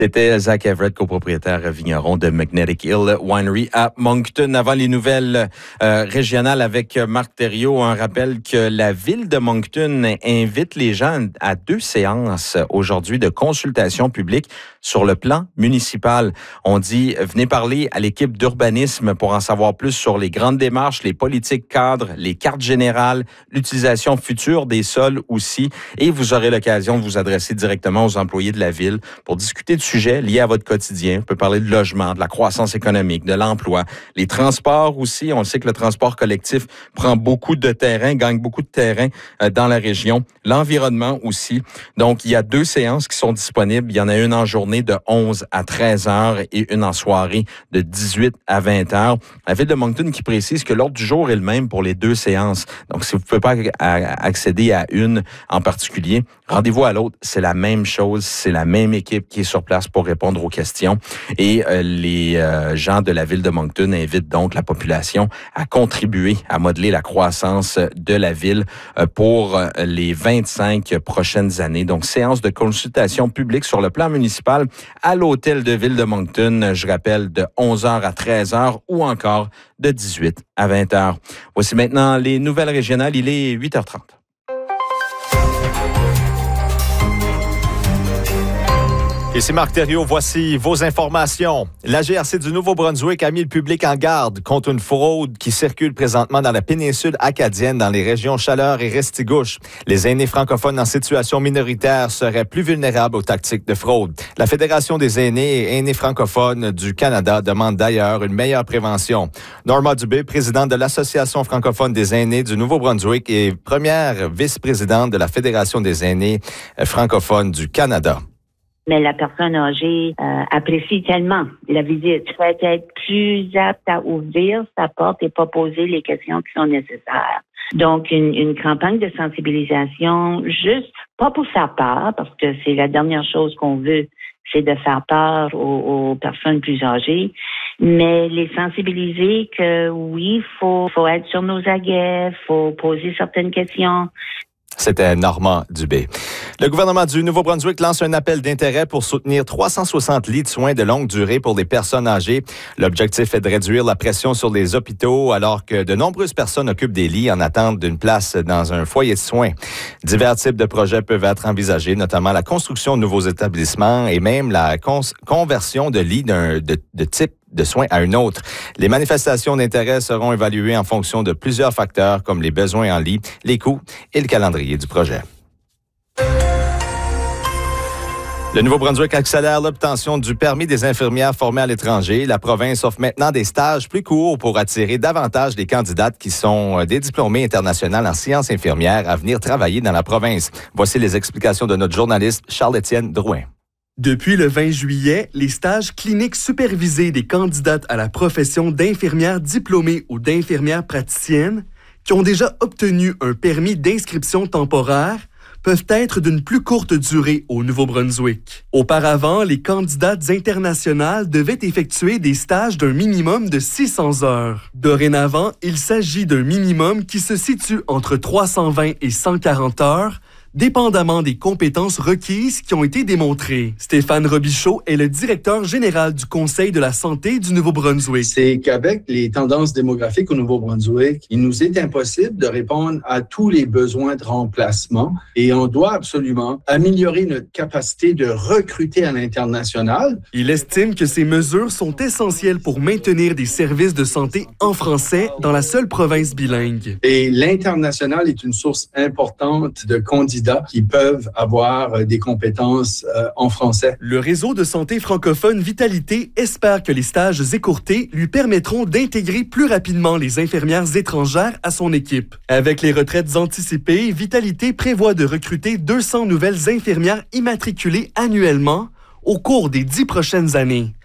C'était Zach Everett, copropriétaire vigneron de Magnetic Hill Winery à Moncton. Avant les nouvelles régionales avec Marc Thériault, un rappel que la ville de Moncton invite les gens à 2 séances aujourd'hui de consultation publique sur le plan municipal. On dit, venez parler à l'équipe d'urbanisme pour en savoir plus sur les grandes démarches, les politiques cadres, les cartes générales, l'utilisation future des sols aussi. Et vous aurez l'occasion de vous adresser directement aux employés de la ville pour discuter de sujets liés à votre quotidien. On peut parler de logement, de la croissance économique, de l'emploi, les transports aussi. On le sait que le transport collectif prend beaucoup de terrain, gagne beaucoup de terrain dans la région. L'environnement aussi. Donc, il y a 2 séances qui sont disponibles. Il y en a une en journée de 11 à 13 heures et une en soirée de 18 à 20 heures. La ville de Moncton qui précise que l'ordre du jour est le même pour les 2 séances. Donc, si vous ne pouvez pas accéder à une en particulier, rendez-vous à l'autre. C'est la même chose. C'est la même équipe qui est sur place pour répondre aux questions. Et les gens de la ville de Moncton invitent donc la population à contribuer à modeler la croissance de la ville pour les 25 prochaines années. Donc, séance de consultation publique sur le plan municipal à l'hôtel de ville de Moncton, je rappelle, de 11h à 13h ou encore de 18 à 20h. Voici maintenant les nouvelles régionales. Il est 8h30. Ici Marc Thériault, voici vos informations. La GRC du Nouveau-Brunswick a mis le public en garde contre une fraude qui circule présentement dans la péninsule acadienne, dans les régions Chaleur et Restigouche. Les aînés francophones en situation minoritaire seraient plus vulnérables aux tactiques de fraude. La Fédération des aînés et aînés francophones du Canada demande d'ailleurs une meilleure prévention. Norma Dubé, présidente de l'Association francophone des aînés du Nouveau-Brunswick et première vice-présidente de la Fédération des aînés francophones du Canada. Mais la personne âgée apprécie tellement la visite. Il faut être plus apte à ouvrir sa porte et pas poser les questions qui sont nécessaires. Donc, une campagne de sensibilisation, juste pas pour faire peur, parce que c'est la dernière chose qu'on veut, c'est de faire peur aux personnes plus âgées, mais les sensibiliser que oui, faut être sur nos aguets, faut poser certaines questions. C'était Normand Dubé. Le gouvernement du Nouveau-Brunswick lance un appel d'intérêt pour soutenir 360 lits de soins de longue durée pour les personnes âgées. L'objectif est de réduire la pression sur les hôpitaux alors que de nombreuses personnes occupent des lits en attente d'une place dans un foyer de soins. Divers types de projets peuvent être envisagés, notamment la construction de nouveaux établissements et même la conversion de lits de type de soins à un autre. Les manifestations d'intérêt seront évaluées en fonction de plusieurs facteurs comme les besoins en lits, les coûts et le calendrier du projet. Le Nouveau-Brunswick accélère l'obtention du permis des infirmières formées à l'étranger. La province offre maintenant des stages plus courts pour attirer davantage les candidates qui sont des diplômés internationaux en sciences infirmières à venir travailler dans la province. Voici les explications de notre journaliste Charles-Étienne Drouin. Depuis le 20 juillet, les stages cliniques supervisés des candidates à la profession d'infirmière diplômée ou d'infirmière praticienne qui ont déjà obtenu un permis d'inscription temporaire peuvent être d'une plus courte durée au Nouveau-Brunswick. Auparavant, les candidates internationales devaient effectuer des stages d'un minimum de 600 heures. Dorénavant, il s'agit d'un minimum qui se situe entre 320 et 140 heures, dépendamment des compétences requises qui ont été démontrées. Stéphane Robichaud est le directeur général du Conseil de la santé du Nouveau-Brunswick. C'est qu'avec les tendances démographiques au Nouveau-Brunswick, il nous est impossible de répondre à tous les besoins de remplacement et on doit absolument améliorer notre capacité de recruter à l'international. Il estime que ces mesures sont essentielles pour maintenir des services de santé en français dans la seule province bilingue. Et l'international est une source importante de candidats qui peuvent avoir des compétences en français. Le réseau de santé francophone Vitalité espère que les stages écourtés lui permettront d'intégrer plus rapidement les infirmières étrangères à son équipe. Avec les retraites anticipées, Vitalité prévoit de recruter 200 nouvelles infirmières immatriculées annuellement au cours des 10 prochaines années.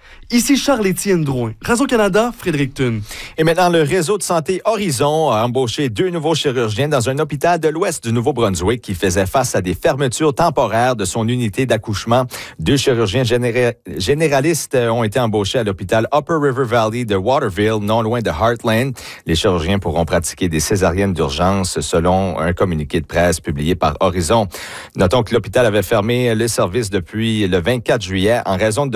Ici Charles-Étienne Drouin. Radio-Canada, Fredericton. Et maintenant, le réseau de santé Horizon a embauché 2 nouveaux chirurgiens dans un hôpital de l'ouest du Nouveau-Brunswick qui faisait face à des fermetures temporaires de son unité d'accouchement. 2 chirurgiens généralistes ont été embauchés à l'hôpital Upper River Valley de Waterville, non loin de Heartland. Les chirurgiens pourront pratiquer des césariennes d'urgence selon un communiqué de presse publié par Horizon. Notons que l'hôpital avait fermé le service depuis le 24 juillet en raison de